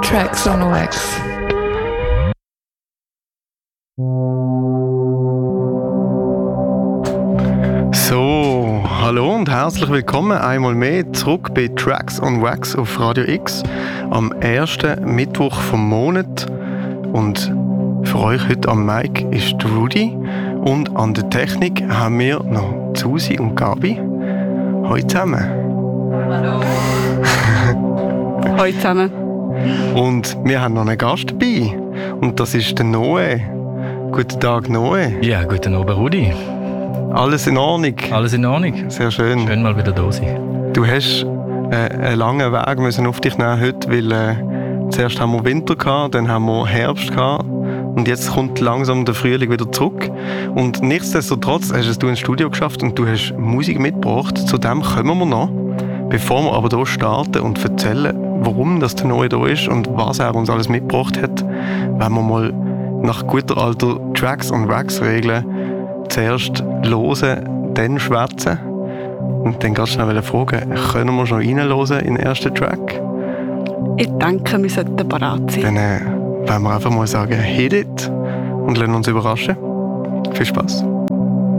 Tracks on Wax. So, hallo und herzlich willkommen einmal mehr zurück bei Tracks on Wax auf Radio X am ersten Mittwoch vom Monat. Und für euch heute am Mic ist Rudy und an der Technik haben wir noch Susi und Gabi. Hallo zusammen. Hallo. Hallo zusammen. Und wir haben noch einen Gast dabei und das ist der Noe. Guten Tag, Noe. Ja, guten Abend, Rudi. Alles in Ordnung? Alles in Ordnung. Sehr schön. Schön mal wieder da sein. Du hast einen langen Weg müssen auf dich nehmen heute, weil zuerst haben wir Winter gehabt, dann haben wir Herbst gehabt und jetzt kommt langsam der Frühling wieder zurück. Und nichtsdestotrotz hast du ins Studio geschafft und du hast Musik mitgebracht. Zu dem kommen wir noch. Bevor wir aber hier starten und erzählen, warum das der Neue da ist und was er uns alles mitgebracht hat, wollen wir mal nach guter alter Tracks und Wax-Regeln zuerst hören, dann schwätzen. Und dann ganz schnell fragen, können wir schon reinhören in den ersten Track? Ich denke, wir sollten bereit sein. Dann wollen wir einfach mal sagen, hit it und lassen uns überraschen. Viel Spaß.